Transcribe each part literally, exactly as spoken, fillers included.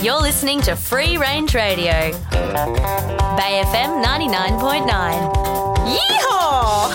You're listening to Free Range Radio. Bay F M ninety-nine point nine. Yeehaw!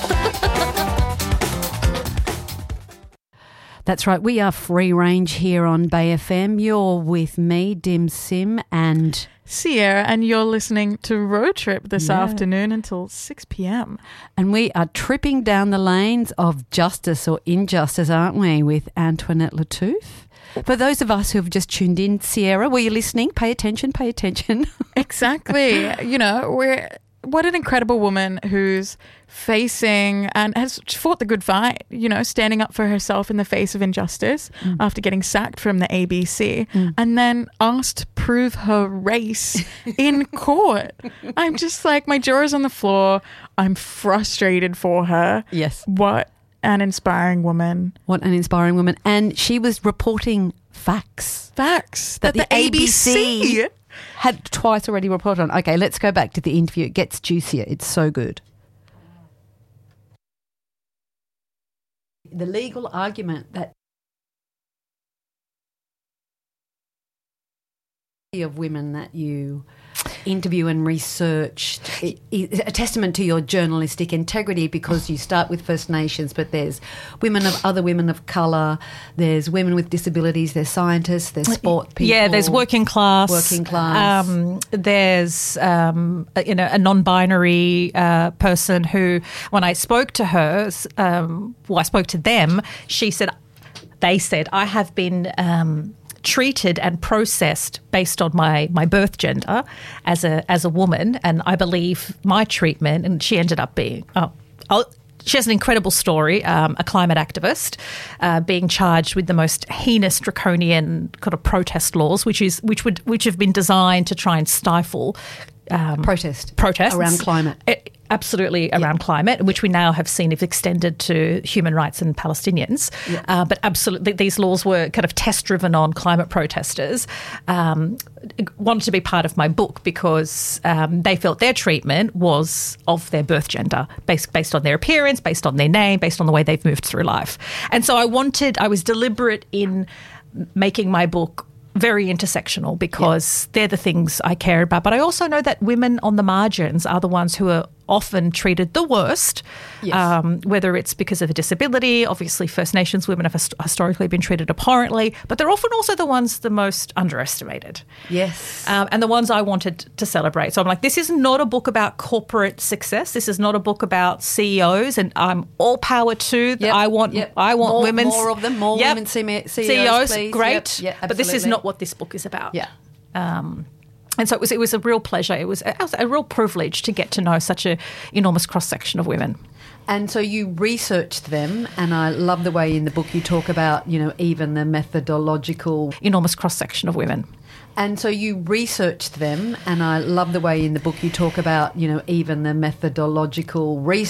That's right. We are Free Range here on Bay F M. You're with me, Dim Sim, and Sierra, and you're listening to Road Trip this Yeah. afternoon until six p.m. And we are tripping down the lanes of justice or injustice, aren't we, with Antoinette Lattouf? For those of us who have just tuned in, Sierra, were you listening? Pay attention, pay attention. Exactly. You know, we're what an incredible woman who's facing and has fought the good fight, you know, standing up for herself in the face of injustice mm. after getting sacked from the A B C mm. and then asked to prove her race in court. I'm just like, my jaw is on the floor. I'm frustrated for her. Yes. What an inspiring woman. What an inspiring woman. And she was reporting facts. Facts. That, that the, the A B C A B C had twice already reported on. Okay, let's go back to the interview. It gets juicier. It's so good. The legal argument that of women that you interview and research is a testament to your journalistic integrity, because you start with First Nations, but there's women of other women of colour, there's women with disabilities, there's scientists, there's sport people. Yeah, there's working class. Working class. Um, there's um, a, you know a non-binary uh, person who, when I spoke to her, um, well, I spoke to them. She said, they said, I have been Um, treated and processed based on my, my birth gender as a as a woman, and I believe my treatment, and she ended up being oh, I'll, she has an incredible story, um, a climate activist, uh, being charged with the most heinous draconian kind of protest laws, which is which would which have been designed to try and stifle um, protest protests around climate. It, Absolutely around yeah. climate, which we now have seen if extended to human rights and Palestinians. Yeah. Uh, but absolutely, these laws were kind of test-driven on climate protesters. Um, wanted to be part of my book because um, they felt their treatment was of their birth gender, based, based on their appearance, based on their name, based on the way they've moved through life. And so I wanted, I was deliberate in making my book very intersectional, because yep. they're the things I care about. But I also know that women on the margins are the ones who are often treated the worst, yes. um, whether it's because of a disability. Obviously, First Nations women have hist- historically been treated abhorrently, but they're often also the ones the most underestimated. Yes. Um, and the ones I wanted to celebrate. So I'm like, this is not a book about corporate success. This is not a book about C E Os, and I'm all power to. Yep. I want yep. I want more, women's more of them, more yep. women C E Os, C E Os, please. great. Yep. Yep, but this is not what this book is about. Yeah. Um, and so it was. It was a real pleasure. It was a, it was a real privilege to get to know such a enormous cross section of women. And so you researched them, and I love the way in the book you talk about, you know, even the methodological enormous cross section of women. And so you researched them, and I love the way in the book you talk about, you know, even the methodological research.